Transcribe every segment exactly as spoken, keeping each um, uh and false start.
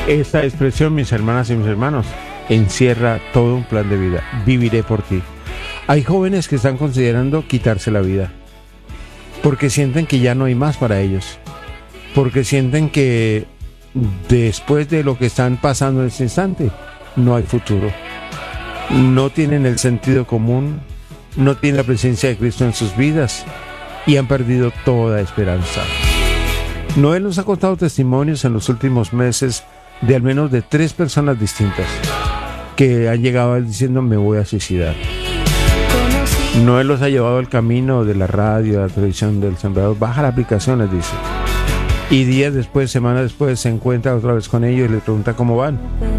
Esta expresión, mis hermanas y mis hermanos, encierra todo un plan de vida. Viviré por ti. Hay jóvenes que están considerando quitarse la vida porque sienten que ya no hay más para ellos, porque sienten que después de lo que están pasando en este instante no hay futuro, no tienen el sentido común, no tienen la presencia de Cristo en sus vidas y han perdido toda esperanza. Noel nos ha contado testimonios en los últimos meses de al menos de tres personas distintas que han llegado a él diciendo me voy a suicidar. Noel los ha llevado al camino de la radio, de la televisión, del sembrador. Baja la aplicación, les dice. Y días después, semanas después, se encuentra otra vez con ellos y les pregunta cómo van.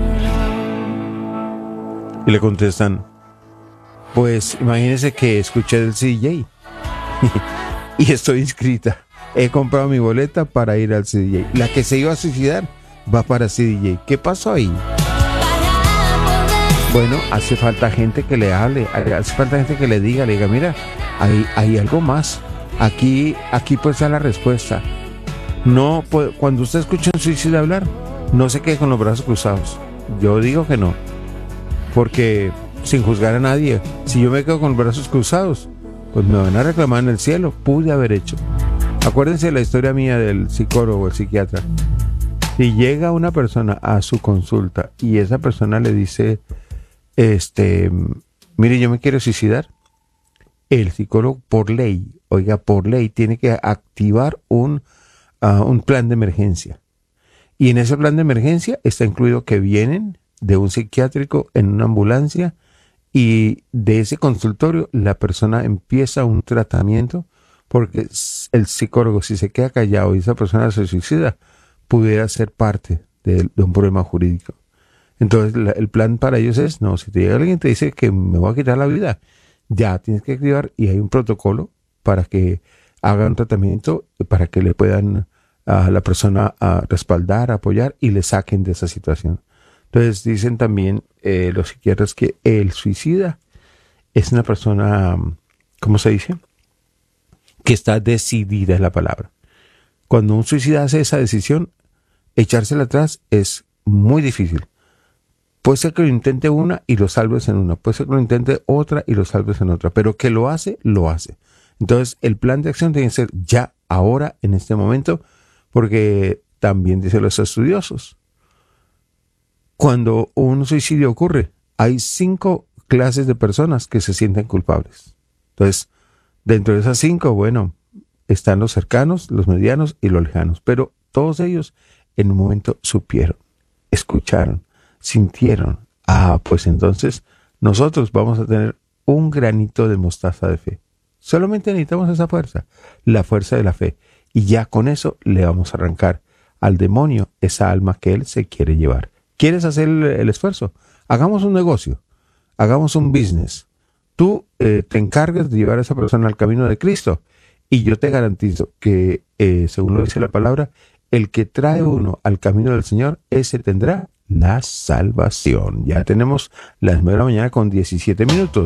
Y le contestan, pues imagínense que escuché del C D J y estoy inscrita. He comprado mi boleta para ir al C D J. La que se iba a suicidar va para C D J. ¿Qué pasó ahí? Bueno, hace falta gente que le hable, hace falta gente que le diga, le diga, mira, hay, hay algo más. Aquí, aquí puede estar la respuesta. No, cuando usted escucha un suicida hablar, no se quede con los brazos cruzados. Yo digo que no, porque sin juzgar a nadie, si yo me quedo con los brazos cruzados, pues me van a reclamar en el cielo. Pude haber hecho. Acuérdense de la historia mía del psicólogo, el psiquiatra. Si llega una persona a su consulta y esa persona le dice, este, mire, yo me quiero suicidar, el psicólogo por ley, oiga, por ley, tiene que activar un, uh, un plan de emergencia. Y en ese plan de emergencia está incluido que vienen de un psiquiátrico en una ambulancia y de ese consultorio la persona empieza un tratamiento, porque el psicólogo, si se queda callado y esa persona se suicida, pudiera ser parte de, de un problema jurídico. Entonces la, el plan para ellos es, no, si te llega alguien y te dice que me voy a quitar la vida, ya tienes que activar y hay un protocolo para que hagan un tratamiento, para que le puedan a la persona a respaldar, apoyar y le saquen de esa situación. Entonces dicen también eh, los psiquiatras que el suicida es una persona, ¿cómo se dice? Que está decidida, es la palabra. Cuando un suicida hace esa decisión, echársela atrás es muy difícil. Puede ser que lo intente una y lo salves en una. Puede ser que lo intente otra y lo salves en otra. Pero que lo hace, lo hace. Entonces, el plan de acción tiene que ser ya, ahora, en este momento, porque también dicen los estudiosos, cuando un suicidio ocurre, hay cinco clases de personas que se sienten culpables. Entonces, dentro de esas cinco, bueno, están los cercanos, los medianos y los lejanos. Pero todos ellos en un momento supieron, escucharon, sintieron. Ah, pues entonces nosotros vamos a tener un granito de mostaza de fe. Solamente necesitamos esa fuerza, la fuerza de la fe. Y ya con eso le vamos a arrancar al demonio esa alma que él se quiere llevar. ¿Quieres hacer el, el esfuerzo? Hagamos un negocio, hagamos un business. Tú eh, te encargas de llevar a esa persona al camino de Cristo y yo te garantizo que, eh, según lo dice la palabra, el que trae uno al camino del Señor, ese tendrá la salvación. Ya tenemos las nueve de la mañana con diecisiete minutos.